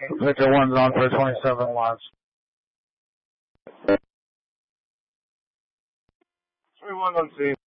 Victor 1's on for 27 watts. 21 on scene.